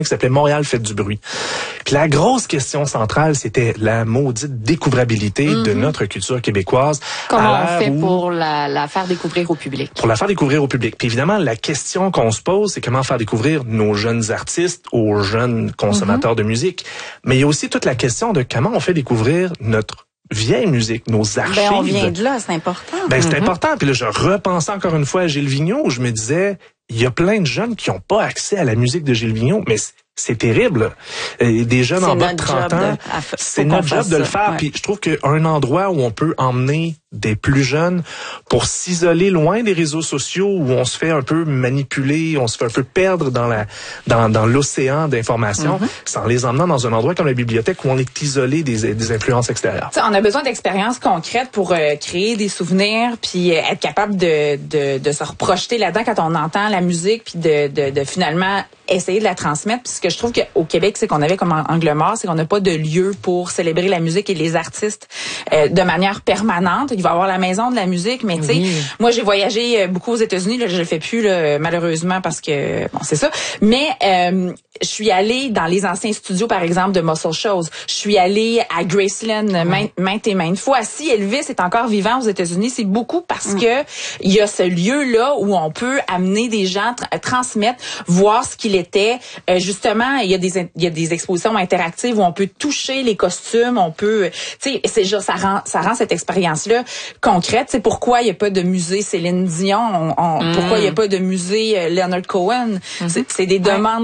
qui s'appelait Montréal fait du bruit. Puis la grosse question centrale, c'était la maudite découvrabilité de notre culture québécoise. Comment on fait pour la faire découvrir au public? Pour la faire découvrir au public. Puis évidemment, la question qu'on se pose, c'est comment faire découvrir nos jeunes artistes aux jeunes consommateurs de musique. Mais il y a aussi toute la question de comment on fait découvrir notre vieille musique, nos archives. Ben, on vient de là, c'est important. Ben, c'est important. Puis là, je repensais encore une fois à Gilles Vigneault, où je me disais, il y a plein de jeunes qui n'ont pas accès à la musique de Gilles Vigneault, mais c'est terrible. Des jeunes en bas de 30 ans, c'est notre job de le faire. Puis je trouve qu'un endroit où on peut emmener des plus jeunes pour s'isoler loin des réseaux sociaux où on se fait un peu manipuler, on se fait un peu perdre dans l'océan d'informations, c'est en les emmenant dans un endroit comme la bibliothèque où on est isolé des influences extérieures. T'sais, on a besoin d'expériences concrètes pour créer des souvenirs puis être capable de se reprojeter là-dedans quand on entend la musique puis de finalement essayer de la transmettre. Puis ce que je trouve qu'au Québec, c'est qu'on avait comme angle mort, c'est qu'on n'a pas de lieu pour célébrer la musique et les artistes de manière permanente. Il va y avoir la maison de la musique, mais tu sais, moi j'ai voyagé beaucoup aux États-Unis, là, je le fais plus là, malheureusement parce que bon, c'est ça. Mais je suis allée dans les anciens studios par exemple de Muscle Shoals. Je suis allée à Graceland maintes et maintes fois. Si Elvis est encore vivant aux États-Unis, c'est beaucoup parce que il y a ce lieu-là où on peut amener des gens, transmettre, voir ce qu'il était. Justement, il y a des expositions interactives où on peut toucher les costumes, on peut, tu sais, c'est ça rend cette expérience-là concrète. C'est pourquoi il n'y a pas de musée Céline Dion, pourquoi il n'y a pas de musée Leonard Cohen. C'est des demandes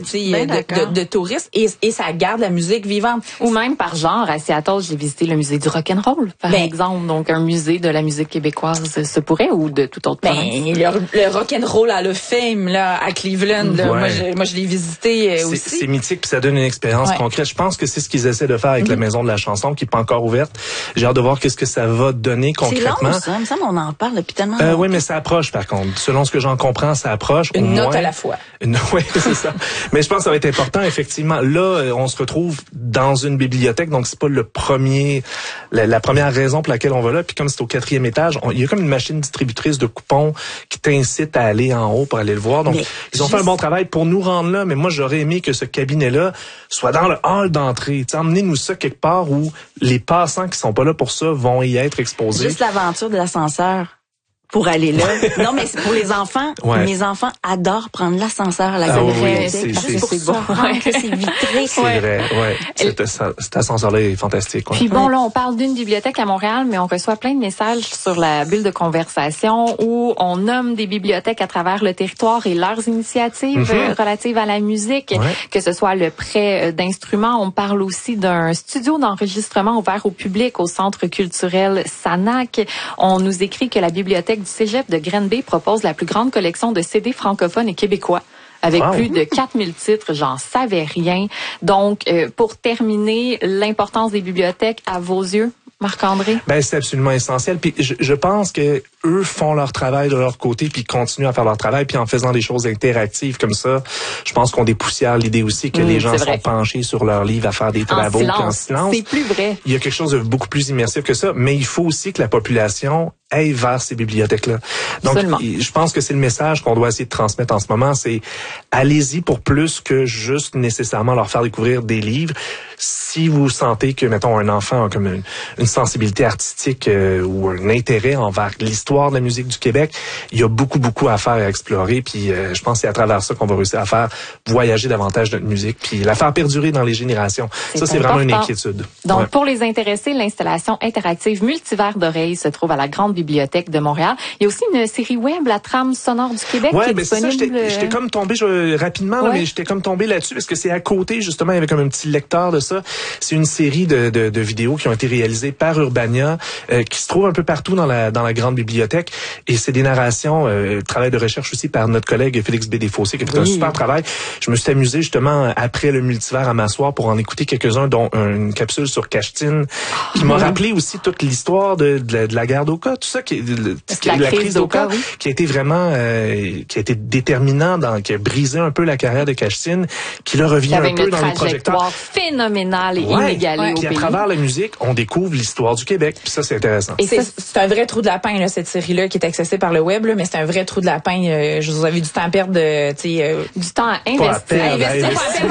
de touristes et ça garde la musique vivante. Ou même par genre, à Seattle, j'ai visité le musée du rock'n'roll, par exemple. Donc, un musée de la musique québécoise se pourrait ou de toute autre province. Le rock'n'roll à la Fame, là, à Cleveland, là, moi, je l'ai visité aussi. C'est mythique puis ça donne une expérience concrète. Je pense que c'est ce qu'ils essaient de faire avec la Maison de la chanson qui n'est pas encore ouverte. J'ai hâte de voir qu'est-ce que ça va donner concrètement. C'est long, ça. Il me semble qu'on en parle depuis tellement oui, mais ça approche, par contre. Selon ce que j'en comprends, ça approche. Une note à la fois. Oui, c'est ça. Mais je pense que ça va être important, effectivement. Là, on se retrouve dans une bibliothèque, donc c'est pas la première raison pour laquelle on va là. Puis comme c'est au 4e étage, il y a comme une machine distributrice de coupons qui t'incite à aller en haut pour aller le voir. Donc, ils ont fait un bon travail pour nous rendre là. Mais moi, j'aurais aimé que ce cabinet-là soit dans le hall d'entrée. Emmenez-nous ça quelque part où les passants qui sont pas là pour ça vont y être exposés. Juste l'aventure de l'ascenseur pour aller là. Non, mais c'est pour les enfants. Mes enfants adorent prendre l'ascenseur à la bibliothèque. C'est beau. C'est vitré. C'est vrai, cet ascenseur-là est fantastique. Puis bon, là, on parle d'une bibliothèque à Montréal, mais on reçoit plein de messages sur la bulle de conversation où on nomme des bibliothèques à travers le territoire et leurs initiatives relatives à la musique, que ce soit le prêt d'instruments. On parle aussi d'un studio d'enregistrement ouvert au public au Centre culturel Sanac. On nous écrit que la bibliothèque du Cégep de Granby propose la plus grande collection de CD francophones et québécois. Avec plus de 4000 titres, j'en savais rien. Donc, pour terminer, l'importance des bibliothèques à vos yeux, Marc-André? Ben, c'est absolument essentiel. Puis je pense que eux font leur travail de leur côté, puis continuent à faire leur travail, puis en faisant des choses interactives comme ça, je pense qu'on dépoussière l'idée aussi que les gens sont penchés sur leur livre à faire des travaux en silence. C'est plus vrai. Il y a quelque chose de beaucoup plus immersif que ça, mais il faut aussi que la population aille vers ces bibliothèques-là. Donc, je pense que c'est le message qu'on doit essayer de transmettre en ce moment, c'est allez-y pour plus que juste nécessairement leur faire découvrir des livres. Si vous sentez que, mettons, un enfant a comme une sensibilité artistique ou un intérêt envers l'histoire de la musique du Québec, il y a beaucoup à faire et à explorer. Puis je pense que c'est à travers ça qu'on va réussir à faire voyager davantage notre musique, puis la faire perdurer dans les générations. Ça, c'est vraiment une inquiétude. Donc, pour les intéressés, l'installation interactive Multivers d'oreilles se trouve à la Grande Bibliothèque de Montréal. Il y a aussi une série web, La Trame sonore du Québec, qui est disponible. C'est ça, j'étais comme tombé rapidement, là, mais j'étais comme tombé là-dessus parce que c'est à côté, justement, il y avait comme un petit lecteur de ça. C'est une série de vidéos qui ont été réalisées par Urbania, qui se trouve un peu partout dans la Grande Bibliothèque. Et c'est des narrations, travail de recherche aussi par notre collègue Félix B. Desfossés, qui a fait un super travail. Je me suis amusé, justement, après le Multivers à m'asseoir pour en écouter quelques-uns, dont une capsule sur Cashtine, qui m'a rappelé aussi toute l'histoire de la guerre d'Oka, tout ça, la crise d'Oka, qui a été vraiment, qui a été déterminant, qui a brisé un peu la carrière de Cashtine, qui là revient un peu dans les projecteurs. Phénoménale et inégalée au pays. Puis à travers la musique, on découvre l'histoire du Québec, puis ça, c'est intéressant. Et c'est un vrai trou de lapin, là, cette série-là, qui est accessible par le web, là, mais c'est un vrai trou de lapin. Je vous avais du temps à perdre, du temps à investir.